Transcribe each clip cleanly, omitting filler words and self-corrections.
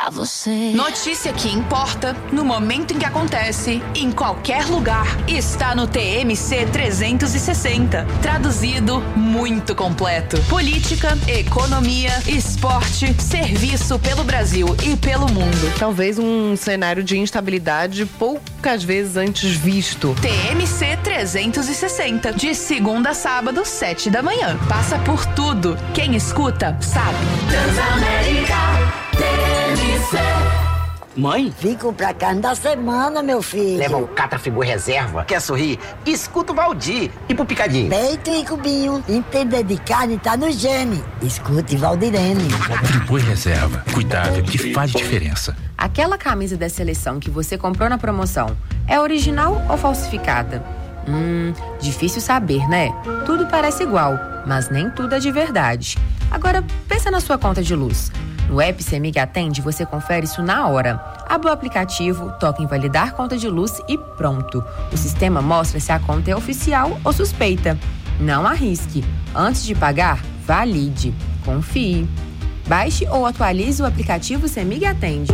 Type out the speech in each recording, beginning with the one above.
a você. Notícia que importa, no momento em que acontece, em qualquer lugar, está no TMC 360. Traduzido, muito completo. Política, economia, esporte, serviço pelo Brasil e pelo mundo. Talvez um cenário de instabilidade poucas vezes antes visto. TMC 360, de segunda a sábado, 7 da manhã. Passa por tudo. Quem escuta, sabe. Transamérica, TMC. Mãe? Fico pra carne da semana, meu filho. Leva o Catrafigor Reserva. Quer sorrir? Escuta o Valdir. E pro Picadinho? Peito e cubinho. Entender de carne tá no gene. Escute Valdirene. Friboi Reserva. Cuidado que faz diferença. Aquela camisa da seleção que você comprou na promoção é original ou falsificada? Difícil saber, né? Tudo parece igual, mas nem tudo é de verdade. Agora, pensa na sua conta de luz. No app CEMIG Atende, você confere isso na hora. Abre o aplicativo, toca em validar conta de luz e pronto. O sistema mostra se a conta é oficial ou suspeita. Não arrisque. Antes de pagar, valide. Confie. Baixe ou atualize o aplicativo CEMIG Atende.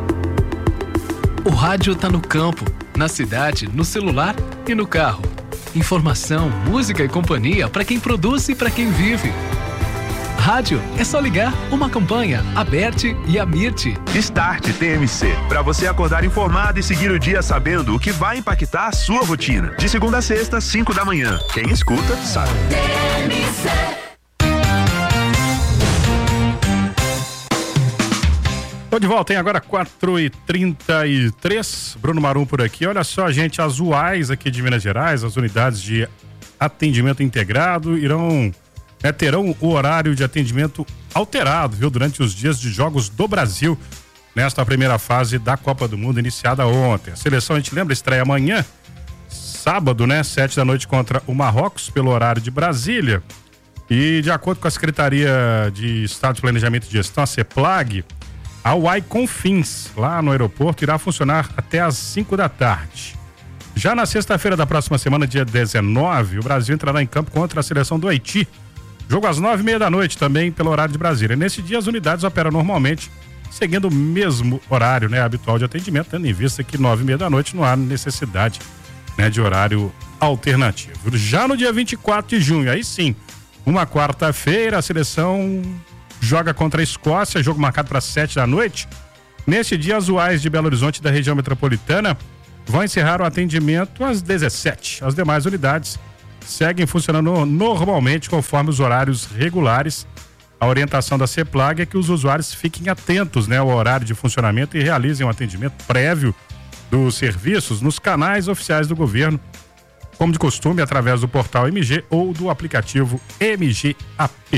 O rádio tá no campo, na cidade, no celular e no carro. Informação, música e companhia para quem produz e para quem vive. Rádio é só ligar uma campanha, Aberte e Amirte. Start TMC, para você acordar informado e seguir o dia sabendo o que vai impactar a sua rotina. De segunda a sexta, 5 da manhã. Quem escuta, sabe. TMC. Tô de volta, hein? Agora 4h33. Bruno Marum por aqui. Olha só, gente, as UAIs aqui de Minas Gerais, as unidades de atendimento integrado, terão o horário de atendimento alterado, viu? Durante os dias de Jogos do Brasil, nesta primeira fase da Copa do Mundo, iniciada ontem. A seleção, a gente lembra, estreia amanhã, sábado, 7 da noite contra o Marrocos, pelo horário de Brasília. E de acordo com a Secretaria de Estado de Planejamento e Gestão, a CEPLAG, a UAI Confins, lá no aeroporto, irá funcionar até às 5 da tarde. Já na sexta-feira da próxima semana, dia 19, o Brasil entrará em campo contra a seleção do Haiti. Jogo às 9h30 da noite, também pelo horário de Brasília. Nesse dia, as unidades operam normalmente, seguindo o mesmo horário, habitual de atendimento, tendo em vista que 9h30 da noite não há necessidade, de horário alternativo. Já no dia 24 de junho, aí sim, uma quarta-feira, a seleção joga contra a Escócia, jogo marcado para 7 da noite. Nesse dia, as UAIs de Belo Horizonte da região metropolitana vão encerrar o atendimento às 17h. As demais unidades seguem funcionando normalmente conforme os horários regulares. A orientação da CEPLAG é que os usuários fiquem atentos, ao horário de funcionamento e realizem um atendimento prévio dos serviços nos canais oficiais do governo, como de costume, através do portal MG ou do aplicativo MG App.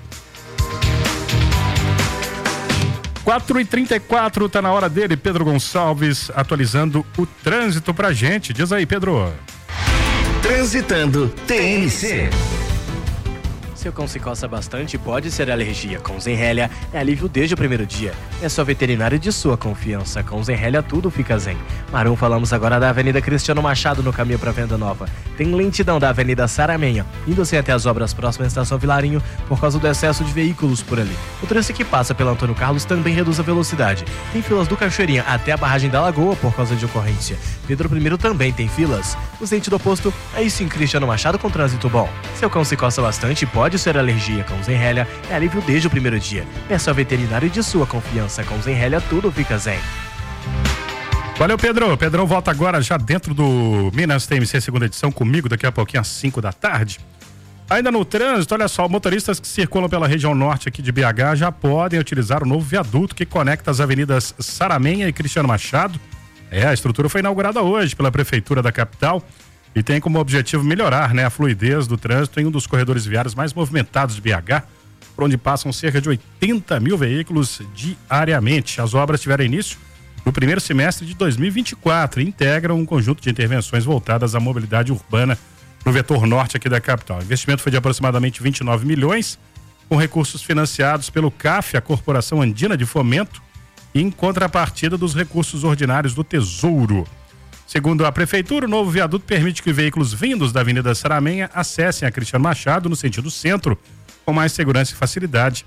4h34, tá na hora dele, Pedro Gonçalves, atualizando o trânsito pra gente. Diz aí, Pedro. Transitando TMC. Seu cão se coça bastante, pode ser alergia. Com Zenrelia é alívio desde o primeiro dia. É só veterinário de sua confiança. Com Zenrelia tudo fica zen. Marum, falamos agora da Avenida Cristiano Machado, no caminho para Venda Nova. Tem lentidão da Avenida Saramenha, indo assim até as obras próximas à Estação Vilarinho, por causa do excesso de veículos por ali. O trânsito que passa pela Antônio Carlos também reduz a velocidade. Tem filas do Cachoeirinha até a barragem da Lagoa por causa de ocorrência. Pedro I também tem filas. No sentido oposto, aí sim Cristiano Machado com trânsito bom. Seu cão se coça bastante, pode ser alergia. Com Zenrelia é alívio desde o primeiro dia. É só veterinário de sua confiança. Com Zenrelia tudo fica zen. Valeu, Pedro. Pedrão volta agora já dentro do Minas TMC segunda edição comigo daqui a pouquinho às 5 da tarde. Ainda no trânsito, olha só, motoristas que circulam pela região norte aqui de BH já podem utilizar o novo viaduto que conecta as avenidas Saramenha e Cristiano Machado. A estrutura foi inaugurada hoje pela Prefeitura da capital e tem como objetivo melhorar, a fluidez do trânsito em um dos corredores viários mais movimentados de BH, por onde passam cerca de 80 mil veículos diariamente. As obras tiveram início no primeiro semestre de 2024 e integram um conjunto de intervenções voltadas à mobilidade urbana no vetor norte aqui da capital. O investimento foi de aproximadamente 29 milhões, com recursos financiados pelo CAF, a Corporação Andina de Fomento, em contrapartida dos recursos ordinários do Tesouro. Segundo a Prefeitura, o novo viaduto permite que veículos vindos da Avenida Saramenha acessem a Cristiano Machado no sentido centro, com mais segurança e facilidade.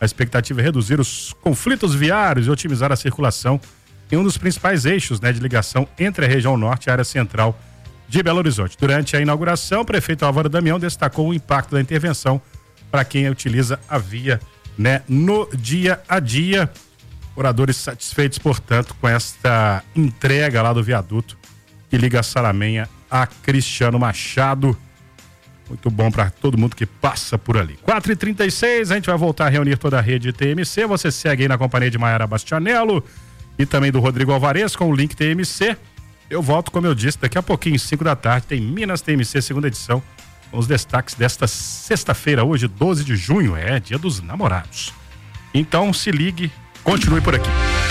A expectativa é reduzir os conflitos viários e otimizar a circulação em um dos principais eixos, né, de ligação entre a região norte e a área central de Belo Horizonte. Durante a inauguração, o prefeito Álvaro Damião destacou o impacto da intervenção para quem utiliza a via, né, no dia a dia. Moradores satisfeitos, portanto, com esta entrega lá do viaduto que liga Saramenha a Cristiano Machado. Muito bom para todo mundo que passa por ali. 4h36, a gente vai voltar a reunir toda a rede TMC. Você segue aí na companhia de Maiara Bastianello e também do Rodrigo Alvarez com o link TMC. Eu volto, como eu disse, daqui a pouquinho, 5 da tarde, tem Minas TMC, segunda edição, com os destaques desta sexta-feira, hoje, 12 de junho, dia dos namorados. Então, se ligue, continue por aqui.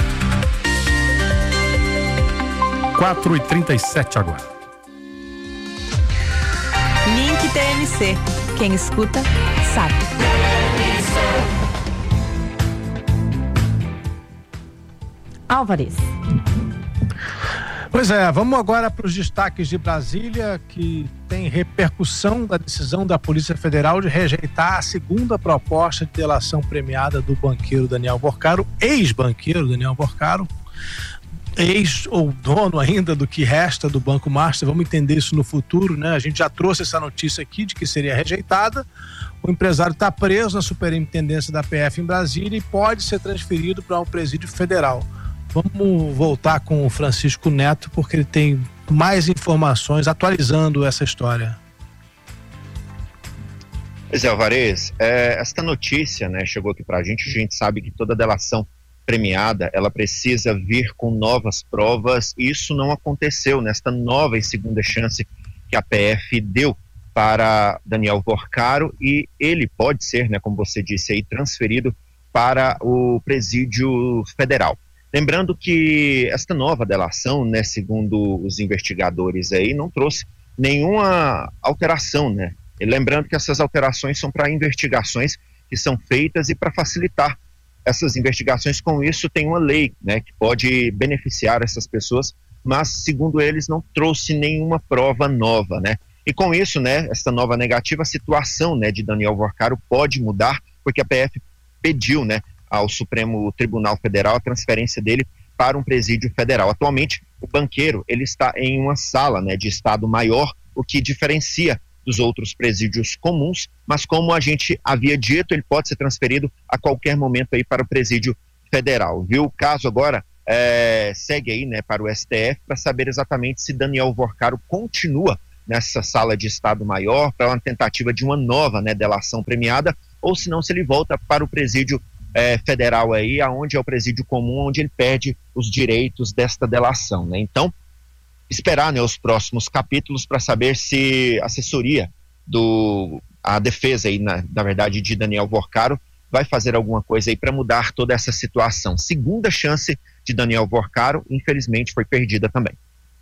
4h37 agora. Link TMC. Quem escuta, sabe. Álvares. Pois é, vamos agora para os destaques de Brasília, que tem repercussão da decisão da Polícia Federal de rejeitar a segunda proposta de delação premiada do banqueiro Daniel Borcaro, ex-banqueiro Daniel Borcaro, ex ou dono ainda do que resta do Banco Master. Vamos entender isso no futuro, né? A gente já trouxe essa notícia aqui de que seria rejeitada. O empresário está preso na superintendência da PF em Brasília e pode ser transferido para um presídio federal. Vamos voltar com o Francisco Neto, porque ele tem mais informações atualizando essa história. Pois é, Alvarez, esta notícia, né, chegou aqui pra gente. A gente sabe que toda delação premiada, ela precisa vir com novas provas, e isso não aconteceu nesta nova e segunda chance que a PF deu para Daniel Borcaro, e ele pode ser, né, como você disse aí, transferido para o presídio federal. Lembrando que esta nova delação, né, segundo os investigadores aí, não trouxe nenhuma alteração, né? E lembrando que essas alterações são para investigações que são feitas e para facilitar essas investigações. Com isso, tem uma lei, né, que pode beneficiar essas pessoas, mas, segundo eles, não trouxe nenhuma prova nova, né? E com isso, né, essa nova negativa, a situação, né, de Daniel Borcaro pode mudar, porque a PF pediu, né, ao Supremo Tribunal Federal a transferência dele para um presídio federal. Atualmente, o banqueiro, ele está em uma sala, né, de estado maior, o que diferencia dos outros presídios comuns, mas como a gente havia dito, ele pode ser transferido a qualquer momento aí para o presídio federal, viu? O caso agora segue aí, né, para o STF para saber exatamente se Daniel Borcaro continua nessa sala de estado maior para uma tentativa de uma nova, né, delação premiada, ou se não, se ele volta para o presídio federal aí, aonde é o presídio comum, onde ele perde os direitos desta delação, né? Então, esperar, né, os próximos capítulos para saber se a assessoria a defesa aí, na verdade, de Daniel Borcaro vai fazer alguma coisa aí para mudar toda essa situação. Segunda chance de Daniel Borcaro, infelizmente, foi perdida também.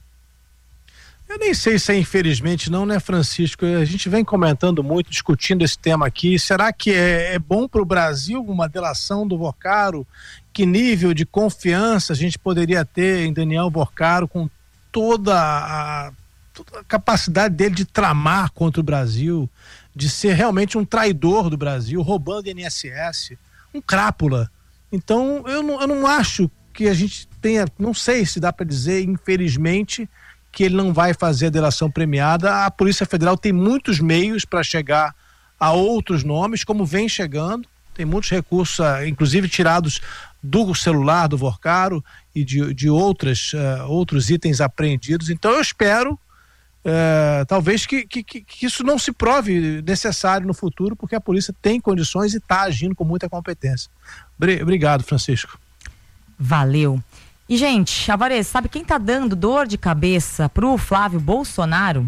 Eu nem sei se é infelizmente não, né, Francisco? A gente vem comentando muito, discutindo esse tema aqui. Será que é bom para o Brasil uma delação do Borcaro? Que nível de confiança a gente poderia ter em Daniel Borcaro com toda a capacidade dele de tramar contra o Brasil, de ser realmente um traidor do Brasil, roubando INSS, um crápula? Então, eu não acho que a gente tenha, não sei se dá para dizer, infelizmente, que ele não vai fazer a delação premiada. A Polícia Federal tem muitos meios para chegar a outros nomes, como vem chegando, tem muitos recursos, inclusive tirados do celular do Borcaro e de outros itens apreendidos. Então eu espero, talvez, que isso não se prove necessário no futuro, porque a polícia tem condições e está agindo com muita competência. Obrigado, Francisco. Valeu. E, gente, Alvarez, sabe quem tá dando dor de cabeça pro Flávio Bolsonaro?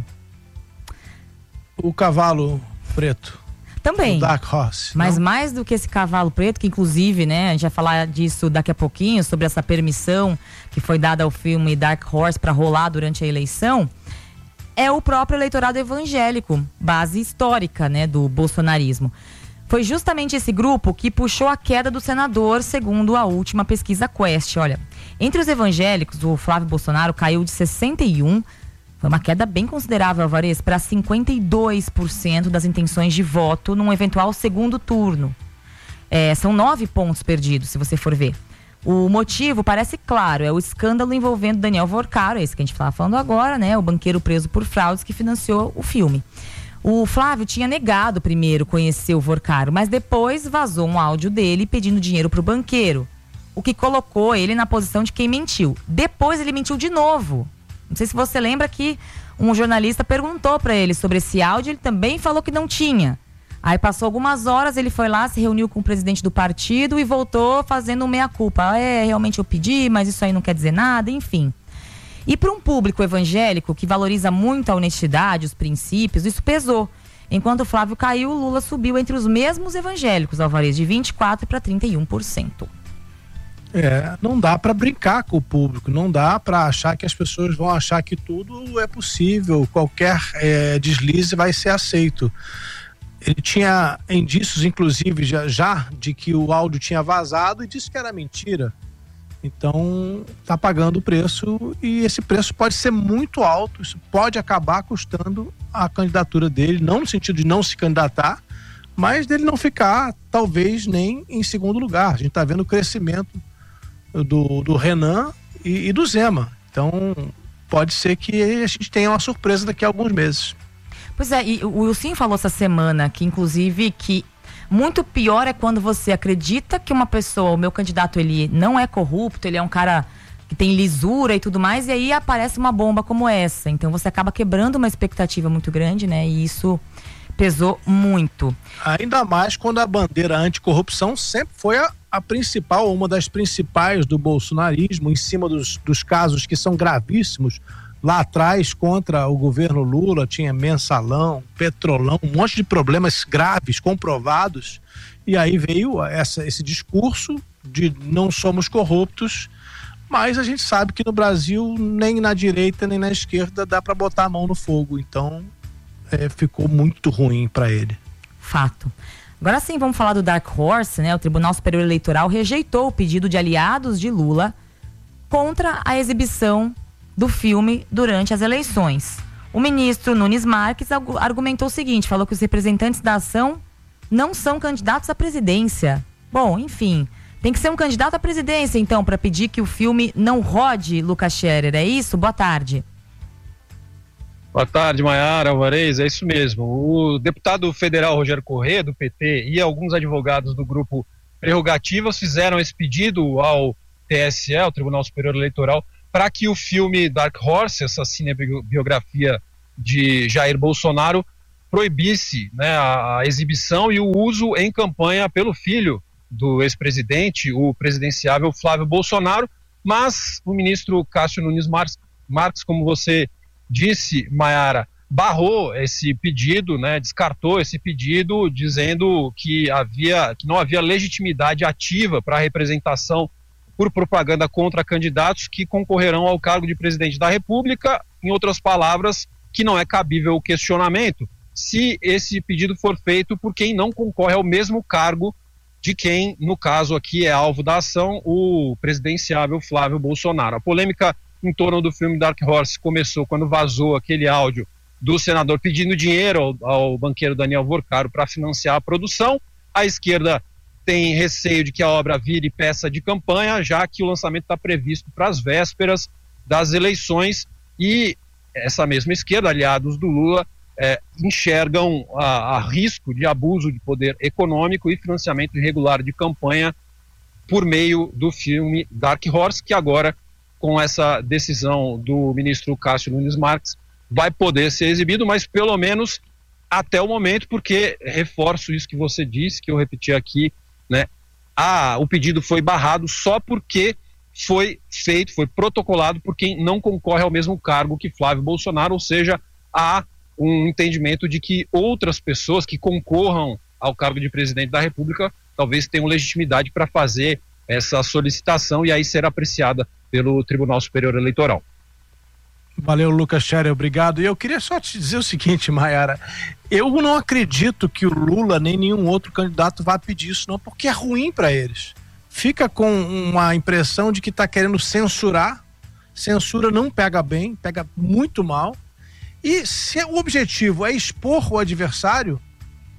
O cavalo preto. Também. O Dark Horse. Mas não? mais do que esse cavalo preto, que inclusive, né, a gente vai falar disso daqui a pouquinho, sobre essa permissão que foi dada ao filme Dark Horse para rolar durante a eleição, é o próprio eleitorado evangélico, base histórica, né, do bolsonarismo. Foi justamente esse grupo que puxou a queda do senador, segundo a última pesquisa Quest. Olha, entre os evangélicos, o Flávio Bolsonaro caiu de 61%, foi uma queda bem considerável, Alvarez, para 52% das intenções de voto num eventual segundo turno. São 9 pontos perdidos, se você for ver. O motivo parece claro, é o escândalo envolvendo Daniel Vorcaro, esse que a gente estava falando agora, né? O banqueiro preso por fraudes que financiou o filme. O Flávio tinha negado primeiro conhecer o Vorcaro, mas depois vazou um áudio dele pedindo dinheiro pro banqueiro, o que colocou ele na posição de quem mentiu. Depois ele mentiu de novo. Não sei se você lembra que um jornalista perguntou para ele sobre esse áudio, ele também falou que não tinha. Aí passou algumas horas, ele foi lá, se reuniu com o presidente do partido e voltou fazendo um meia-culpa. Realmente eu pedi, mas isso aí não quer dizer nada, enfim. E para um público evangélico que valoriza muito a honestidade, os princípios, isso pesou. Enquanto o Flávio caiu, o Lula subiu entre os mesmos evangélicos, Alvarez, de 24% para 31%. Não dá para brincar com o público, não dá para achar que as pessoas vão achar que tudo é possível, qualquer deslize vai ser aceito. Ele tinha indícios, inclusive, já de que o áudio tinha vazado e disse que era mentira. Então, está pagando o preço e esse preço pode ser muito alto, isso pode acabar custando a candidatura dele, não no sentido de não se candidatar, mas dele não ficar, talvez, nem em segundo lugar. A gente está vendo o crescimento do Renan e do Zema. Então, pode ser que a gente tenha uma surpresa daqui a alguns meses. Pois é, e o Wilson falou essa semana que, inclusive, que muito pior é quando você acredita que uma pessoa, o meu candidato, ele não é corrupto, ele é um cara que tem lisura e tudo mais, e aí aparece uma bomba como essa. Então você acaba quebrando uma expectativa muito grande, né? E isso pesou muito. Ainda mais quando a bandeira anticorrupção sempre foi a principal, uma das principais do bolsonarismo, em cima dos casos que são gravíssimos. Lá atrás, contra o governo Lula, tinha mensalão, petrolão, um monte de problemas graves, comprovados. E aí veio esse discurso de não somos corruptos, mas a gente sabe que no Brasil, nem na direita nem na esquerda, dá para botar a mão no fogo. Então, ficou muito ruim para ele. Fato. Agora sim, vamos falar do Dark Horse, né? O Tribunal Superior Eleitoral rejeitou o pedido de aliados de Lula contra a exibição do filme durante as eleições. O ministro Nunes Marques argumentou o seguinte, falou que os representantes da ação não são candidatos à presidência. Bom, enfim, tem que ser um candidato à presidência, então, para pedir que o filme não rode, Lucas Scherer, é isso? Boa tarde. Boa tarde, Maiara, Alvarez, é isso mesmo. O deputado federal Rogério Corrêa, do PT, e alguns advogados do grupo Prerrogativas fizeram esse pedido ao TSE, ao Tribunal Superior Eleitoral, para que o filme Dark Horse, essa cinebiografia de Jair Bolsonaro, proibisse, né, a exibição e o uso em campanha pelo filho do ex-presidente, o presidenciável Flávio Bolsonaro, mas o ministro Cássio Nunes Marques, como você disse, Maiara, barrou esse pedido, né, descartou esse pedido, dizendo que não havia legitimidade ativa para a representação por propaganda contra candidatos que concorrerão ao cargo de presidente da República, em outras palavras, que não é cabível o questionamento se esse pedido for feito por quem não concorre ao mesmo cargo de quem, no caso aqui, é alvo da ação, o presidenciável Flávio Bolsonaro. A polêmica em torno do filme Dark Horse começou quando vazou aquele áudio do senador pedindo dinheiro ao banqueiro Daniel Vorcaro para financiar a produção. A esquerda tem receio de que a obra vire peça de campanha, já que o lançamento está previsto para as vésperas das eleições, e essa mesma esquerda, aliados do Lula, enxergam a risco de abuso de poder econômico e financiamento irregular de campanha por meio do filme Dark Horse, que agora, com essa decisão do ministro Cássio Nunes Marques, vai poder ser exibido, mas pelo menos até o momento, porque reforço isso que você disse, que eu repeti aqui, né? O pedido foi barrado só porque foi protocolado por quem não concorre ao mesmo cargo que Flávio Bolsonaro, ou seja, há um entendimento de que outras pessoas que concorram ao cargo de presidente da República talvez tenham legitimidade para fazer essa solicitação e aí ser apreciada pelo Tribunal Superior Eleitoral. Valeu, Lucas Scherer, obrigado. E eu queria só te dizer o seguinte, Maiara, eu não acredito que o Lula nem nenhum outro candidato vá pedir isso não, porque é ruim para eles. Fica com uma impressão de que está querendo censurar. Censura não pega bem, pega muito mal. E se o objetivo é expor o adversário,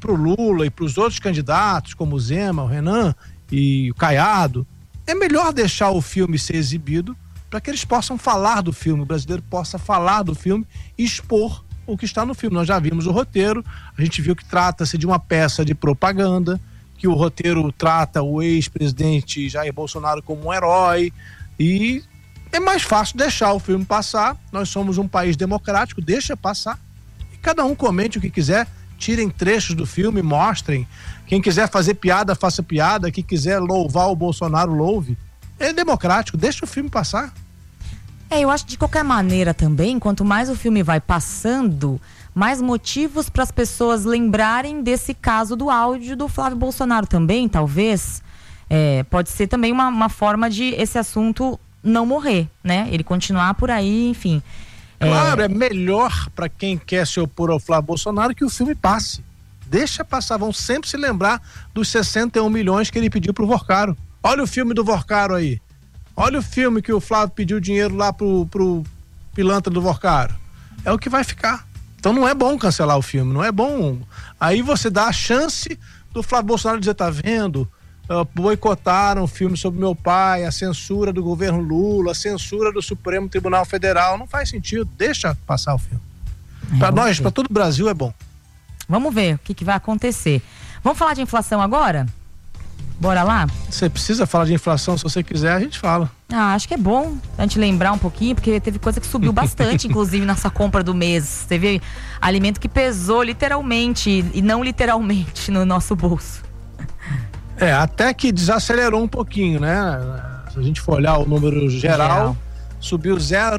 pro Lula e pros outros candidatos, como o Zema, o Renan e o Caiado, é melhor deixar o filme ser exibido para que eles possam falar do filme, o brasileiro possa falar do filme e expor o que está no filme. Nós já vimos o roteiro, a gente viu que trata-se de uma peça de propaganda, que o roteiro trata o ex-presidente Jair Bolsonaro como um herói, e é mais fácil deixar o filme passar. Nós somos um país democrático, deixa passar, e cada um comente o que quiser, tirem trechos do filme, mostrem. Quem quiser fazer piada, faça piada. Quem quiser louvar o Bolsonaro, louve. É democrático, deixa o filme passar. Eu acho que de qualquer maneira também, quanto mais o filme vai passando, mais motivos para as pessoas lembrarem desse caso do áudio do Flávio Bolsonaro também, talvez. Pode ser também uma forma de esse assunto não morrer, né? Ele continuar por aí, enfim. Claro, é melhor para quem quer se opor ao Flávio Bolsonaro que o filme passe. Deixa passar, vão sempre se lembrar dos 61 milhões que ele pediu pro Vorcaro. Olha o filme do Vorcaro aí. Olha o filme que o Flávio pediu dinheiro lá pro pilantra do Vorcaro. É o que vai ficar. Então não é bom cancelar o filme, não é bom. Aí você dá a chance do Flávio Bolsonaro dizer, tá vendo? Boicotaram o filme sobre meu pai, a censura do governo Lula, a censura do Supremo Tribunal Federal. Não faz sentido, deixa passar o filme. Para nós, para todo o Brasil é bom. Vamos ver o que vai acontecer. Vamos falar de inflação agora? Bora lá? Você precisa falar de inflação, se você quiser a gente fala. Acho que é bom a gente lembrar um pouquinho, porque teve coisa que subiu bastante, inclusive nessa compra do mês. Teve alimento que pesou literalmente e não literalmente no nosso bolso. Até que desacelerou um pouquinho, né? Se a gente for olhar o número geral. Subiu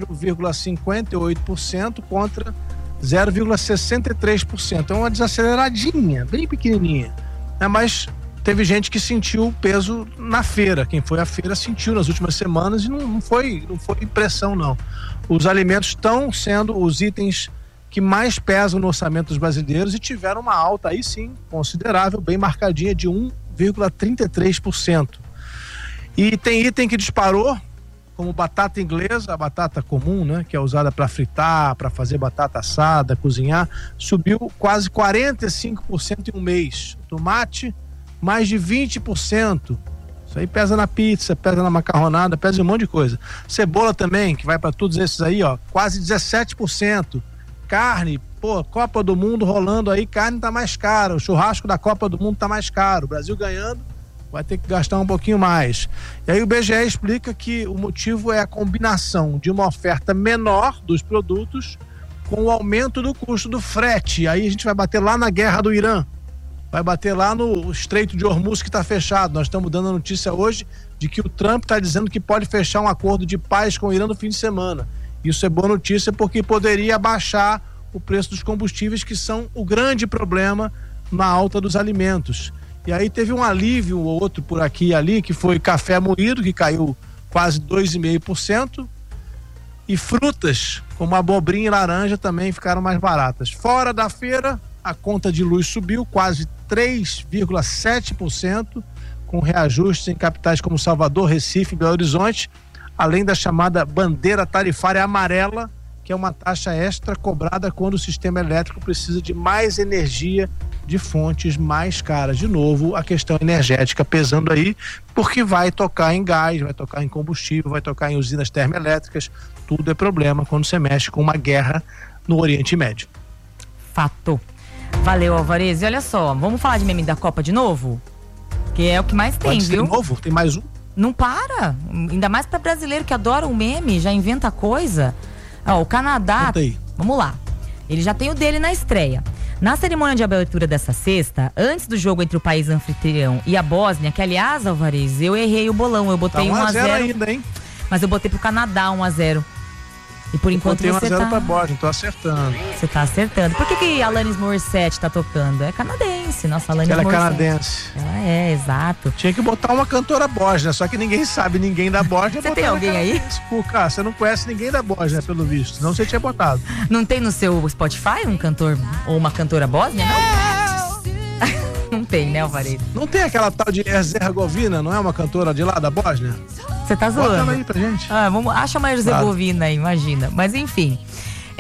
0,58% contra 0,63%. É uma desaceleradinha, bem pequenininha. Mas teve gente que sentiu o peso na feira. Quem foi à feira sentiu nas últimas semanas e não foi impressão, não. Os alimentos estão sendo os itens que mais pesam no orçamento dos brasileiros e tiveram uma alta aí sim, considerável, bem marcadinha, de 1,33%. E tem item que disparou, como batata inglesa, a batata comum, né, que é usada para fritar, para fazer batata assada, cozinhar, subiu quase 45% em um mês. Tomate, mais de 20%. Isso aí pesa na pizza, pesa na macarronada, pesa em um monte de coisa. Cebola também, que vai para todos esses aí, ó, quase 17%. Carne, Copa do Mundo rolando aí, carne tá mais cara, o churrasco da Copa do Mundo tá mais caro, o Brasil ganhando, vai ter que gastar um pouquinho mais. E aí o IBGE explica que o motivo é a combinação de uma oferta menor dos produtos com o aumento do custo do frete. Aí a gente vai bater lá na guerra do Irã, vai bater lá no Estreito de Hormuz que está fechado. Nós estamos dando a notícia hoje de que o Trump está dizendo que pode fechar um acordo de paz com o Irã no fim de semana. Isso é boa notícia porque poderia abaixar o preço dos combustíveis, que são o grande problema na alta dos alimentos. E aí teve um alívio ou outro por aqui e ali, que foi café moído, que caiu quase 2,5%, e frutas, como abobrinha e laranja, também ficaram mais baratas. Fora da feira, a conta de luz subiu quase 3,7%, com reajustes em capitais como Salvador, Recife e Belo Horizonte, além da chamada bandeira tarifária amarela, que é uma taxa extra cobrada quando o sistema elétrico precisa de mais energia de fontes mais caras. De novo, a questão energética pesando aí, porque vai tocar em gás, vai tocar em combustível, vai tocar em usinas termoelétricas. Tudo é problema quando você mexe com uma guerra no Oriente Médio. Fato. Valeu, Alvarez. E olha só, vamos falar de meme da Copa de novo? Que é o que mais tem, viu? De novo? Tem mais um? Não para, ainda mais para brasileiro que adora o meme, já inventa coisa. O Canadá, vamos lá, ele já tem o dele na estreia. Na cerimônia de abertura dessa sexta, antes do jogo entre o país anfitrião e a Bósnia, que aliás, Alvarez, eu errei o bolão, eu botei 1-0 ainda, hein? Mas eu botei pro Canadá 1-0. E por enquanto você tá... 1-0 pra Bósnia, tô acertando. Você tá acertando. Por que Alanis Morissette tá tocando? É canadense, nossa Alanis Morissette. Ela é canadense. Ela é, exato. Tinha que botar uma cantora bósnia, só que ninguém sabe, ninguém da Bósnia. Você tem alguém aí? Pô, cara, você não conhece ninguém da Bósnia, pelo visto, senão você tinha botado. Não tem no seu Spotify um cantor ou uma cantora bósnia, não? Não tem, né, Alvarez? Não tem aquela tal de Herzegovina, não é uma cantora de lá da Bósnia? Você tá zoando? Bota ela aí pra gente. Acha uma Herzegovina aí, imagina. Mas enfim,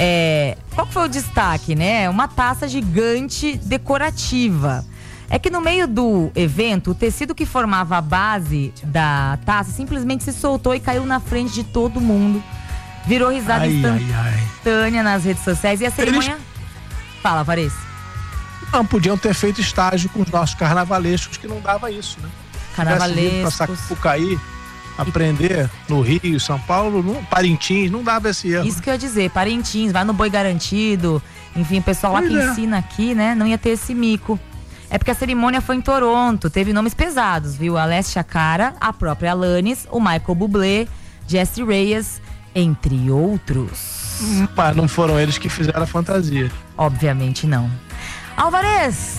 Qual foi o destaque, né? Uma taça gigante decorativa. É que no meio do evento, o tecido que formava a base da taça simplesmente se soltou e caiu na frente de todo mundo. Virou risada instantânea nas redes sociais. E a cerimônia... Fala, Vares. Não, podiam ter feito estágio com os nossos carnavalescos, que não dava isso, né? Carnavalescos. Pra Sapucaí, aprender no Rio, São Paulo, Parintins, não dava esse erro. Isso que eu ia dizer, Parintins, vai no Boi Garantido. Enfim, o pessoal lá que ensina aqui, né? Não ia ter esse mico. É porque a cerimônia foi em Toronto, teve nomes pesados, viu? Alessia Cara, a própria Alanis, o Michael Bublé, Jessie Reyes, entre outros. Mas não foram eles que fizeram a fantasia. Obviamente não. Álvarez,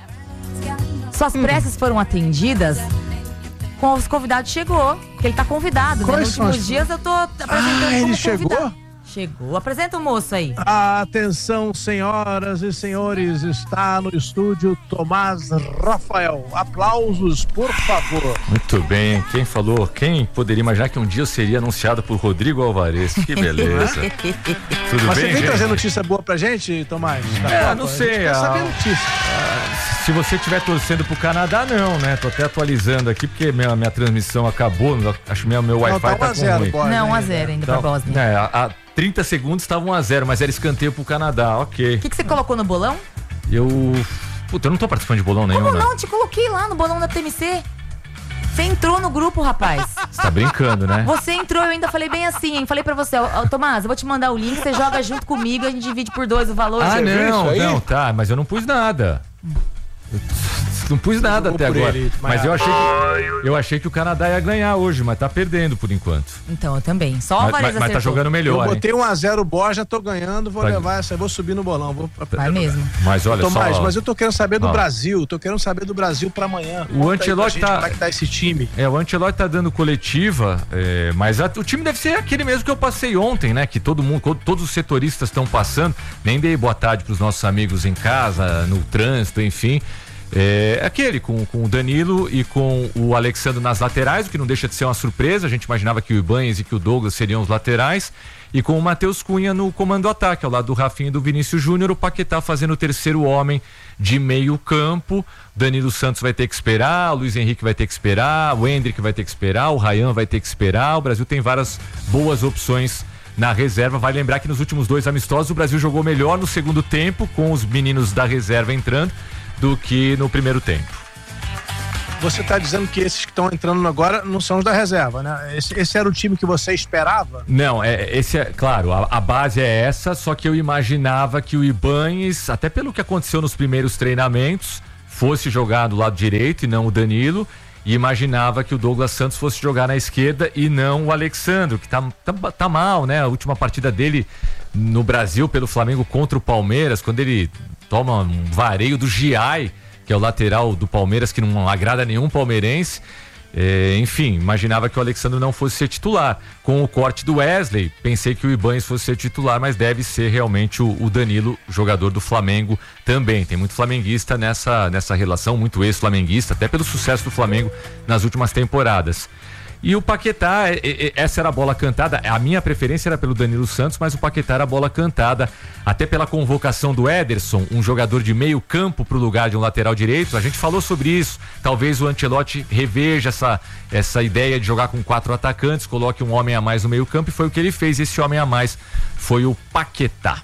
suas preces foram atendidas? Com os convidados chegou, porque ele tá convidado, né? Nos últimos dias eu tô apresentando ele como chegou? convidado. Chegou. Apresenta o moço aí. Atenção, senhoras e senhores, está no estúdio Tomás Rafael. Aplausos, por favor. Muito bem. Quem poderia imaginar que um dia eu seria anunciado por Rodrigo Alvarez? Que beleza. Tudo Mas bem, você vem gente? trazer notícia boa pra gente, Tomás? Não sei. Quer saber notícia. Se você estiver torcendo pro Canadá, não, né? Tô até atualizando aqui, porque minha transmissão acabou. Acho que meu Wi-Fi tá com ruim. Não, 1-0 ainda pra Bósnia. Há 30 segundos estava 1-0, mas era escanteio pro Canadá, ok. O que você colocou no bolão? Puta, eu não tô participando de bolão nenhum, Como né? não? Te coloquei lá no bolão da TMC. Você entrou no grupo, rapaz. Você tá brincando, né? Você entrou, eu ainda falei bem assim, hein? Falei pra você, Tomás, eu vou te mandar o link, você joga junto comigo, a gente divide por 2 o valor. Não, tá, mas eu não pus nada. Não pus nada até agora. Mas eu achei que o Canadá ia ganhar hoje, mas tá perdendo por enquanto. Então, eu também. Só o Alvarez acertou. Mas tá jogando melhor. Eu botei 1-0 o Borja, tô ganhando, vou levar essa, vou subir no bolão. Vai mesmo. Mas olha Tomás, só. mas eu tô querendo saber do Brasil, pra amanhã. O Ancelotti tá. Como é que tá esse time? O Ancelotti tá dando coletiva, mas o time deve ser aquele mesmo que eu passei ontem, né? Que todos os setoristas estão passando. Nem dei boa tarde pros nossos amigos em casa, no trânsito, enfim. Aquele com o Danilo e com o Alexandre nas laterais, o que não deixa de ser uma surpresa. A gente imaginava que o Ibanez e que o Douglas seriam os laterais, e com o Matheus Cunha no comando ataque, ao lado do Rafinha e do Vinícius Júnior. O Paquetá fazendo o terceiro homem de meio campo. Danilo Santos vai ter que esperar, o Luiz Henrique vai ter que esperar, o Endrick vai ter que esperar, o Ryan vai ter que esperar. O Brasil tem várias boas opções na reserva. Vai lembrar que nos últimos 2 amistosos o Brasil jogou melhor no segundo tempo, com os meninos da reserva entrando, do que no primeiro tempo. Você está dizendo que esses que estão entrando agora não são os da reserva, né? Esse era o time que você esperava? Não, claro, a base é essa, só que eu imaginava que o Ibanez, até pelo que aconteceu nos primeiros treinamentos, fosse jogar do lado direito e não o Danilo, e imaginava que o Douglas Santos fosse jogar na esquerda e não o Alexandre, que tá mal, né? A última partida dele no Brasil pelo Flamengo contra o Palmeiras, quando ele toma um vareio do Giai, que é o lateral do Palmeiras, que não agrada nenhum palmeirense. Enfim, imaginava que o Alexandre não fosse ser titular. Com o corte do Wesley, pensei que o Ibanez fosse ser titular, mas deve ser realmente o Danilo, jogador do Flamengo também. Tem muito flamenguista nessa relação, muito ex-flamenguista, até pelo sucesso do Flamengo nas últimas temporadas. E o Paquetá, essa era a bola cantada. A minha preferência era pelo Danilo Santos, mas o Paquetá era a bola cantada, até pela convocação do Ederson, um jogador de meio campo para o lugar de um lateral direito. A gente falou sobre isso. Talvez o Ancelotti reveja essa ideia de jogar com 4 atacantes, coloque um homem a mais no meio campo, e foi o que ele fez. Esse homem a mais foi o Paquetá.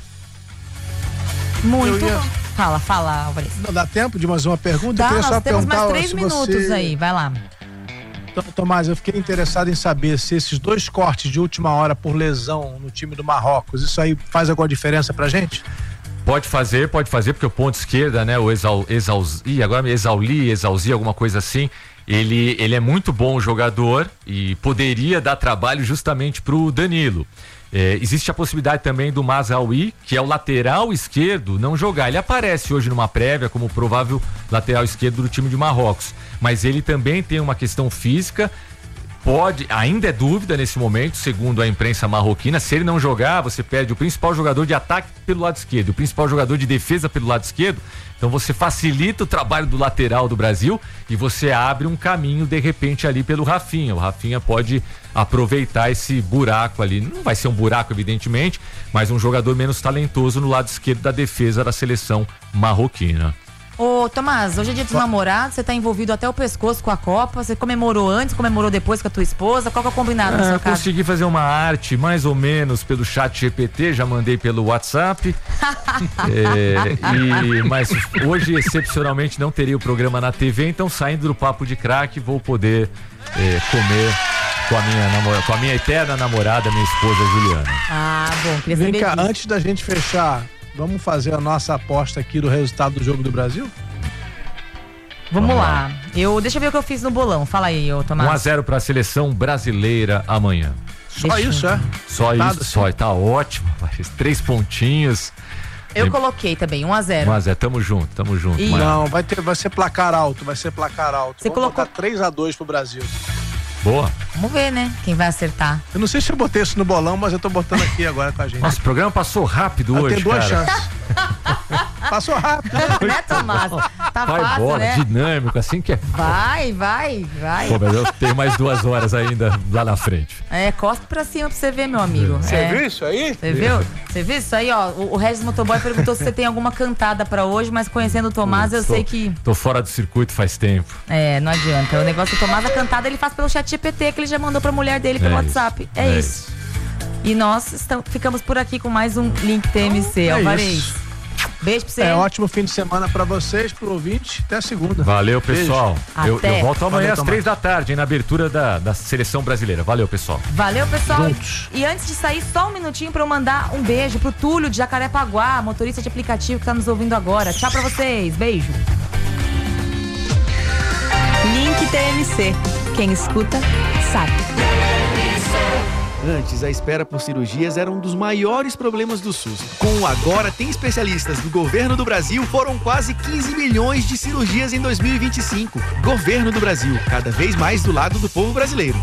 Muito bom. Fala, Alvarez. Não dá tempo de mais uma pergunta? Dá, eu queria só temos perguntar mais 3 minutos aí, vai lá. Então, Tomás, eu fiquei interessado em saber se esses 2 cortes de última hora por lesão no time do Marrocos, isso aí faz alguma diferença pra gente? Pode fazer, porque o ponto esquerda, né, o Exauli, alguma coisa assim, ele é muito bom jogador e poderia dar trabalho justamente pro Danilo. Existe a possibilidade também do Mazraoui, que é o lateral esquerdo, não jogar. Ele aparece hoje numa prévia como provável lateral esquerdo do time de Marrocos, mas ele também tem uma questão física. ainda é dúvida nesse momento, segundo a imprensa marroquina. Se ele não jogar, você perde o principal jogador de ataque pelo lado esquerdo, o principal jogador de defesa pelo lado esquerdo. Então você facilita o trabalho do lateral do Brasil e você abre um caminho de repente ali pelo Rafinha. O Rafinha pode aproveitar esse buraco ali. Não vai ser um buraco, evidentemente, mas um jogador menos talentoso no lado esquerdo da defesa da seleção marroquina. Ô, Tomás, hoje é dia dos namorados, você tá envolvido até o pescoço com a Copa, você comemorou antes, comemorou depois com a tua esposa, qual que é o combinado na sua casa? Consegui fazer uma arte mais ou menos pelo chat GPT, já mandei pelo WhatsApp, mas hoje excepcionalmente não teria o programa na TV, então saindo do Papo de Craque vou poder comer com a minha eterna namorada, minha esposa Juliana. Ah, bom, queria saber Vem cá, disso. antes da gente fechar, vamos fazer a nossa aposta aqui do resultado do jogo do Brasil? Vamos lá. Deixa eu ver o que eu fiz no bolão. Fala aí, ô Tomás. 1-0 para a seleção brasileira amanhã. Só isso, é? Só isso, só. Tá ótimo. 3 pontinhos. Eu coloquei também, 1-0. 1-0, tamo junto. Não, vai ser placar alto, Você Vamos colocou 3-2 pro Brasil. Boa. Vamos ver, né? Quem vai acertar. Eu não sei se eu botei isso no bolão, mas eu tô botando aqui agora com a gente. Nossa, o programa passou rápido hoje, tem duas cara. chances. Passou rápido. Né, Tomás? Tá vai fácil, embora, né? dinâmico, assim que é. Vai. Pô, mas eu tenho mais 2 horas ainda lá na frente. Cospe pra cima pra você ver, meu amigo. Você viu isso aí? Você viu? Você viu isso aí, ó? O Regis Motoboy perguntou se você tem alguma cantada pra hoje, mas conhecendo o Tomás, eu sei que... Tô fora do circuito faz tempo. Não adianta. O negócio do Tomás, a cantada ele faz pelo chat GPT, que ele já mandou pra mulher dele pelo WhatsApp. É isso. E nós ficamos por aqui com mais um Link TMC. Alvarez. Beijo pra você. Ótimo fim de semana pra vocês, pro ouvinte. Até segunda. Valeu, pessoal. Eu volto amanhã às 3 da tarde, na abertura da seleção brasileira. Valeu, pessoal. Valeu, pessoal. Juntos. E antes de sair, só um minutinho pra eu mandar um beijo pro Túlio de Jacarepaguá, motorista de aplicativo que tá nos ouvindo agora. Tchau pra vocês. Beijo. Link TMC. Quem escuta, sabe. Antes, a espera por cirurgias era um dos maiores problemas do SUS. Com o Agora Tem Especialistas do Governo do Brasil, foram quase 15 milhões de cirurgias em 2025. Governo do Brasil, cada vez mais do lado do povo brasileiro.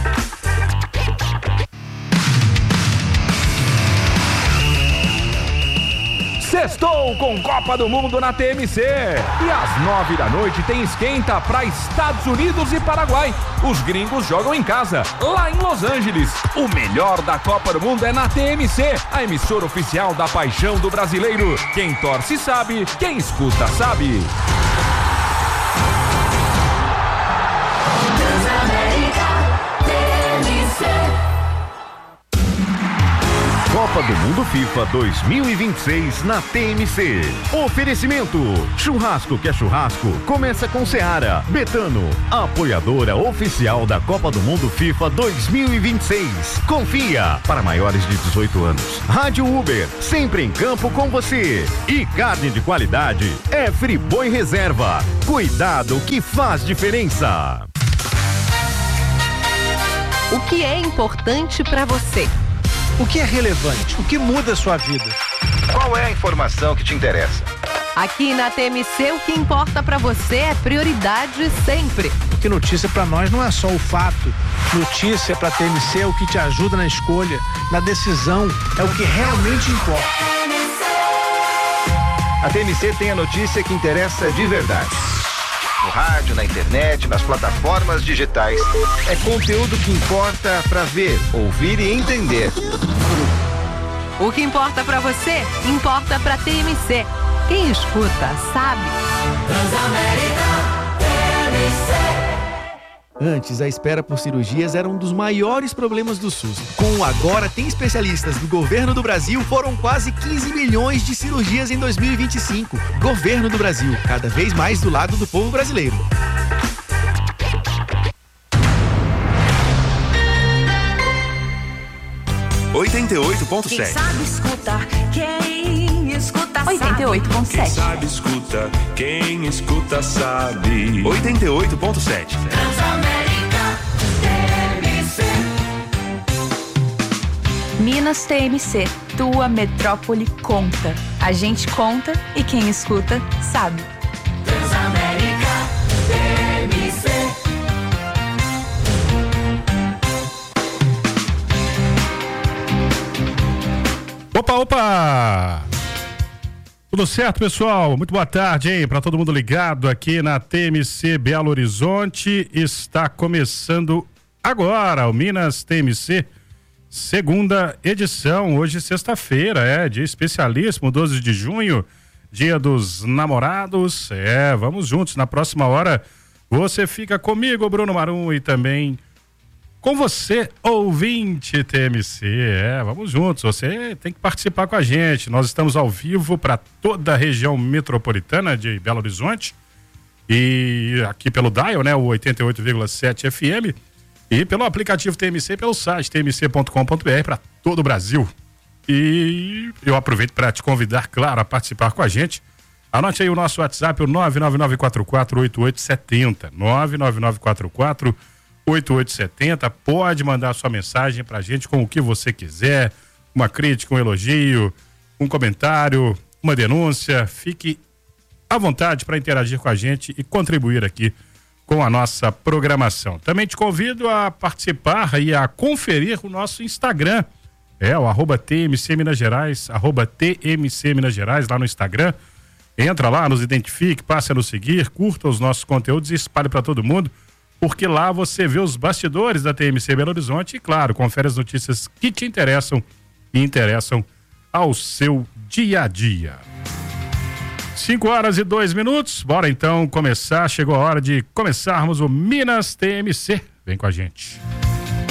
Sextou com Copa do Mundo na TMC. E às 9 da noite tem esquenta para Estados Unidos e Paraguai. Os gringos jogam em casa, lá em Los Angeles. O melhor da Copa do Mundo é na TMC, a emissora oficial da paixão do brasileiro. Quem torce sabe, quem escuta sabe. Copa do Mundo FIFA 2026 na TMC. Oferecimento: churrasco que é churrasco, começa com Seara. Betano, apoiadora oficial da Copa do Mundo FIFA 2026. Confia, para maiores de 18 anos. Rádio Uber, sempre em campo com você. E carne de qualidade é Friboi Reserva. Cuidado que faz diferença. O que é importante para você? O que é relevante? O que muda a sua vida? Qual é a informação que te interessa? Aqui na TMC, o que importa pra você é prioridade sempre. Porque notícia pra nós não é só o fato. Notícia pra TMC é o que te ajuda na escolha, na decisão, é o que realmente importa. A TMC tem a notícia que interessa de verdade. No rádio, na internet, nas plataformas digitais. É conteúdo que importa pra ver, ouvir e entender. O que importa pra você, importa pra TMC. Quem escuta, sabe. Antes, a espera por cirurgias era um dos maiores problemas do SUS. Com o Agora Tem Especialistas do Governo do Brasil, foram quase 15 milhões de cirurgias em 2025. Governo do Brasil, cada vez mais do lado do povo brasileiro. Quem sabe escutar, quem escuta sabe. 88.7. Quem sabe escuta, quem escuta sabe. 88.7. Transamérica TMC. Minas TMC, tua metrópole conta. A gente conta e quem escuta sabe. Transamérica TMC. Opa! Tudo certo, pessoal? Muito boa tarde, hein? Para todo mundo ligado aqui na TMC Belo Horizonte. Está começando agora o Minas TMC, segunda edição. Hoje, sexta-feira, dia especialíssimo, 12 de junho, dia dos namorados. Vamos juntos. Na próxima hora, você fica comigo, Bruno Marum, e também com você, ouvinte TMC. Vamos juntos, você tem que participar com a gente. Nós estamos ao vivo para toda a região metropolitana de Belo Horizonte e aqui pelo Dial, o 88,7 FM, e pelo aplicativo TMC, pelo site tmc.com.br para todo o Brasil. E eu aproveito para te convidar, claro, a participar com a gente. Anote aí o nosso WhatsApp, o 999448870, 999448870. Pode mandar sua mensagem pra gente com o que você quiser, uma crítica, um elogio, um comentário, uma denúncia. Fique à vontade para interagir com a gente e contribuir aqui com a nossa programação. Também te convido a participar e a conferir o nosso Instagram, o @TMC Minas Gerais, @TMC Minas Gerais lá no Instagram. Entra lá, nos identifique, passe a nos seguir, curta os nossos conteúdos e espalhe para todo mundo, porque lá você vê os bastidores da TMC Belo Horizonte e, claro, confere as notícias que te interessam e interessam ao seu dia a dia. 5h02. Bora então começar. Chegou a hora de começarmos o Minas TMC. Vem com a gente.